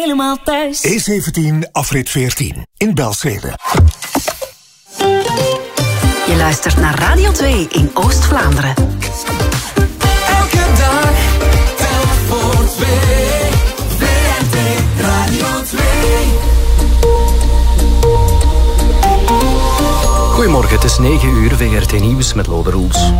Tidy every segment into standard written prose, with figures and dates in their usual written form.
helemaal thuis. E17 afrit 14 in Belzele. Je luistert naar Radio 2 in Oost-Vlaanderen. Elke dag telt voor 2. VRT Radio 2. Goedemorgen, het is 9 uur, VRT Nieuws met Lode Roels.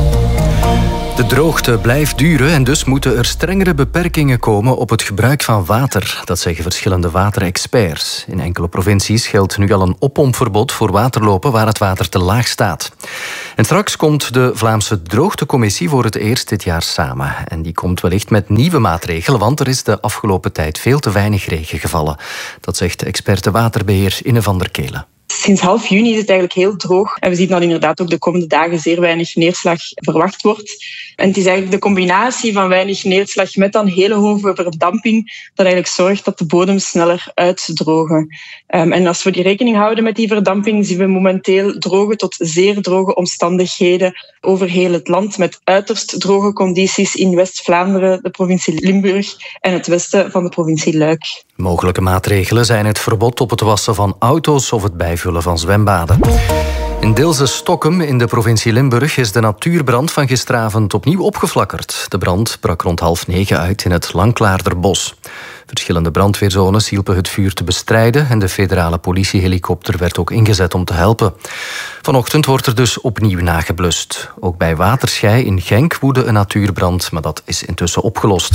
De droogte blijft duren en dus moeten er strengere beperkingen komen op het gebruik van water. Dat zeggen verschillende waterexperts. In enkele provincies geldt nu al een oppompverbod voor waterlopen waar het water te laag staat. En straks komt de Vlaamse Droogtecommissie voor het eerst dit jaar samen. En die komt wellicht met nieuwe maatregelen, want er is de afgelopen tijd veel te weinig regen gevallen. Dat zegt experte waterbeheer Inne van der Kelen. Sinds half juni is het eigenlijk heel droog. En we zien dat inderdaad ook de komende dagen zeer weinig neerslag verwacht wordt. En het is eigenlijk de combinatie van weinig neerslag met dan hele hoge verdamping dat eigenlijk zorgt dat de bodems sneller uitdrogen. En als we die rekening houden met die verdamping, zien we momenteel droge tot zeer droge omstandigheden over heel het land, met uiterst droge condities in West-Vlaanderen, de provincie Limburg en het westen van de provincie Luik. Mogelijke maatregelen zijn het verbod op het wassen van auto's of het bijvullen van zwembaden. In Deelze-Stokkem in de provincie Limburg is de natuurbrand van gisteravond opnieuw opgeflakkerd. De brand brak rond 8:30 uit in het Langklaarderbos. Verschillende brandweerzones hielpen het vuur te bestrijden en de federale politiehelikopter werd ook ingezet om te helpen. Vanochtend wordt er dus opnieuw nageblust. Ook bij Waterschei in Genk woedde een natuurbrand, maar dat is intussen opgelost.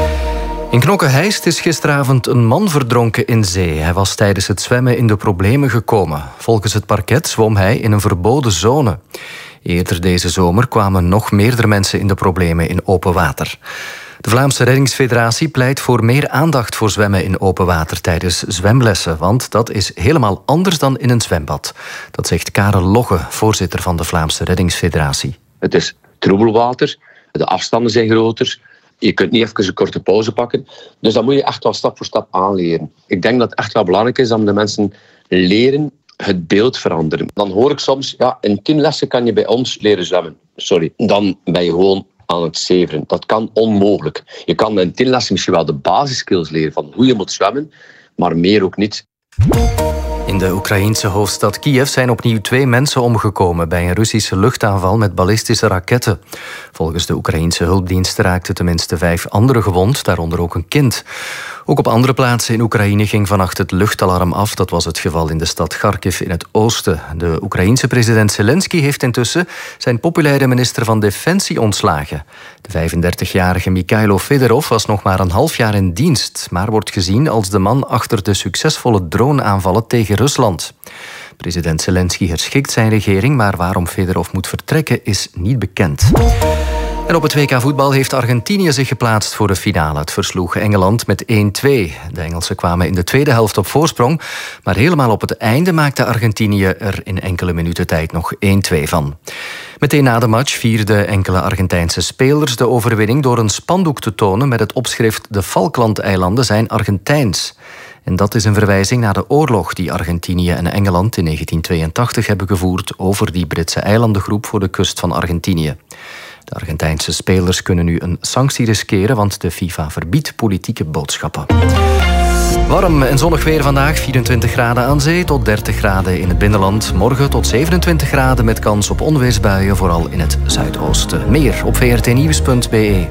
In Knokke-Heist is gisteravond een man verdronken in zee. Hij was tijdens het zwemmen in de problemen gekomen. Volgens het parket zwom hij in een verboden zone. Eerder deze zomer kwamen nog meerdere mensen in de problemen in open water. De Vlaamse Reddingsfederatie pleit voor meer aandacht voor zwemmen in open water tijdens zwemlessen, want dat is helemaal anders dan in een zwembad. Dat zegt Karel Logge, voorzitter van de Vlaamse Reddingsfederatie. Het is troebelwater, de afstanden zijn groter. Je kunt niet even een korte pauze pakken. Dus dat moet je echt wel stap voor stap aanleren. Ik denk dat het echt wel belangrijk is dat de mensen leren het beeld veranderen. Dan hoor ik soms, ja, in 10 lessen kan je bij ons leren zwemmen. Sorry, dan ben je gewoon aan het zeveren. Dat kan onmogelijk. Je kan in 10 lessen misschien wel de basiskills leren van hoe je moet zwemmen, maar meer ook niet. In de Oekraïense hoofdstad Kiev zijn opnieuw 2 mensen omgekomen bij een Russische luchtaanval met ballistische raketten. Volgens de Oekraïense hulpdiensten raakten tenminste 5 anderen gewond, daaronder ook een kind. Ook op andere plaatsen in Oekraïne ging vannacht het luchtalarm af. Dat was het geval in de stad Kharkiv in het oosten. De Oekraïense president Zelensky heeft intussen zijn populaire minister van Defensie ontslagen. De 35-jarige Mikhailo Fedorov was nog maar een half jaar in dienst, maar wordt gezien als de man achter de succesvolle droneaanvallen tegen Rusland. President Zelensky herschikt zijn regering, maar waarom Fedorov moet vertrekken is niet bekend. En op het WK voetbal heeft Argentinië zich geplaatst voor de finale. Het versloeg Engeland met 1-2. De Engelsen kwamen in de tweede helft op voorsprong, maar helemaal op het einde maakte Argentinië er in enkele minuten tijd nog 1-2 van. Meteen na de match vierden enkele Argentijnse spelers de overwinning door een spandoek te tonen met het opschrift "De Falklandeilanden zijn Argentijns". En dat is een verwijzing naar de oorlog die Argentinië en Engeland in 1982 hebben gevoerd over die Britse eilandengroep voor de kust van Argentinië. De Argentijnse spelers kunnen nu een sanctie riskeren, want de FIFA verbiedt politieke boodschappen. Warm en zonnig weer vandaag, 24 graden aan zee tot 30 graden in het binnenland. Morgen tot 27 graden met kans op onweersbuien, vooral in het zuidoosten. Meer op vrtnieuws.be.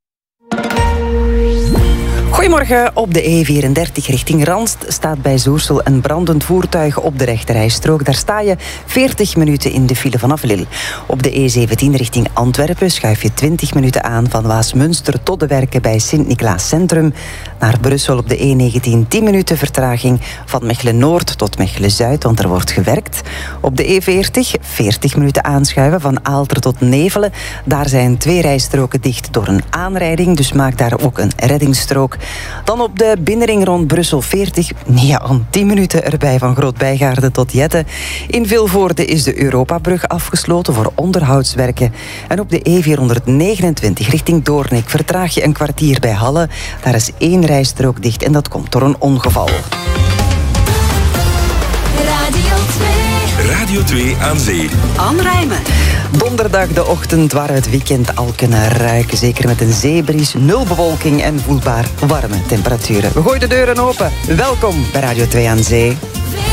Goedemorgen. Op de E34 richting Ranst staat bij Zoersel een brandend voertuig op de rechterrijstrook. Daar sta je 40 minuten in de file vanaf Lille. Op de E17 richting Antwerpen schuif je 20 minuten aan van Waasmunster tot de werken bij Sint-Niklaas Centrum. Naar Brussel op de E19 10 minuten vertraging van Mechelen-Noord tot Mechelen-Zuid, want er wordt gewerkt. Op de E40 40 minuten aanschuiven van Aalter tot Nevelen. Daar zijn 2 rijstroken dicht door een aanrijding, dus maak daar ook een reddingsstrook. Dan op de binnenring rond Brussel 40, om 10 minuten erbij van Groot-Bijgaarden tot Jette. In Vilvoorde is de Europabrug afgesloten voor onderhoudswerken. En op de E429 richting Doornik vertraag je een kwartier bij Halle. Daar is 1 rijstrook dicht en dat komt door een ongeval. Radio 2 aan zee. Anne Rijmen. Donderdag de ochtend waar we het weekend al kunnen ruiken. Zeker met een zeebries, 0 bewolking en voelbaar warme temperaturen. We gooien de deuren open. Welkom bij Radio 2 aan Zee.